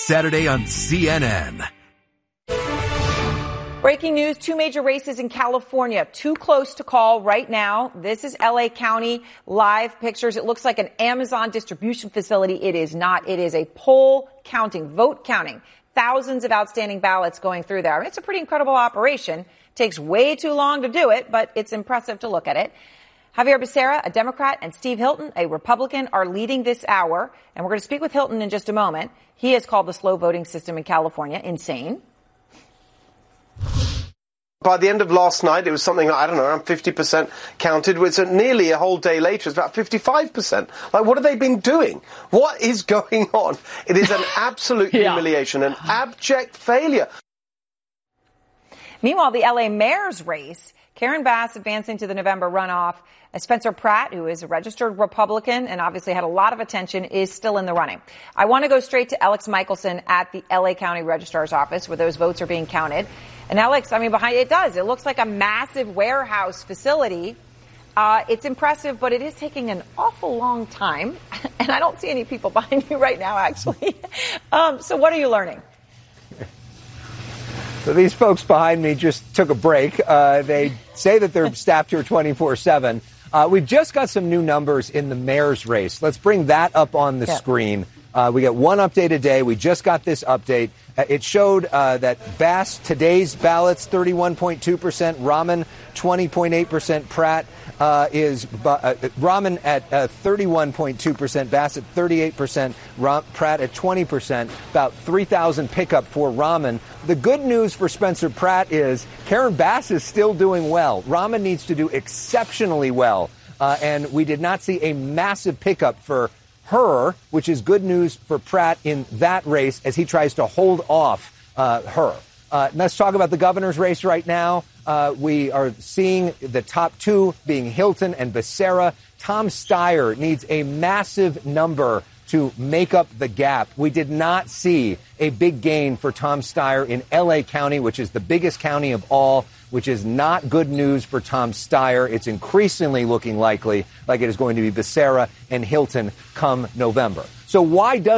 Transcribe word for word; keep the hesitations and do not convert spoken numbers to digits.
Saturday on C N N. Breaking news, two major races in California, too close to call right now. This is L A County live pictures. It looks like an Amazon distribution facility. It is not. It is a poll counting, vote counting. Thousands of outstanding ballots going through there. I mean, it's a pretty incredible operation. Takes way too long to do it, but it's impressive to look at it. Javier Becerra, a Democrat, and Steve Hilton, a Republican, are leading this hour. And we're going to speak with Hilton in just a moment. He has called the slow voting system in California insane. By the end of last night, it was something, I don't know, around fifty percent counted. It's nearly a whole day later, it's about fifty-five percent. Like, what have they been doing? What is going on? It is an absolute yeah. humiliation, an abject failure. Meanwhile, the L A mayor's race, Karen Bass advancing to the November runoff. Spencer Pratt, who is a registered Republican and obviously had a lot of attention, is still in the running. I want to go straight to Alex Michelson at the L A County Registrar's office where those votes are being counted. And Alex, I mean, behind it does. It looks like a massive warehouse facility. Uh, it's impressive, but it is taking an awful long time. And I don't see any people behind you right now, actually. um, so what are you learning? So these folks behind me just took a break. Uh, they say that they're staffed here twenty-four seven. Uh, we've just got some new numbers in the mayor's race. Let's bring that up on the yeah. screen. Uh, we get one update a day. We just got this update. Uh, it showed uh, that Bass, today's ballots, thirty-one point two percent. Rahman, twenty point eight percent. Pratt uh, is uh, Rahman at uh, thirty-one point two percent. Bass at thirty-eight percent. Ram- Pratt at twenty percent. About three thousand pickup for Rahman. The good news for Spencer Pratt is Karen Bass is still doing well. Rahman needs to do exceptionally well. Uh, and we did not see a massive pickup for her, which is good news for Pratt in that race as he tries to hold off uh, her. Uh, let's talk about the governor's race right now. Uh, we are seeing the top two being Hilton and Becerra. Tom Steyer needs a massive number to make up the gap. We did not see a big gain for Tom Steyer in L A County, which is the biggest county of all, which is not good news for Tom Steyer. It's increasingly looking likely like it is going to be Becerra and Hilton come November. So why does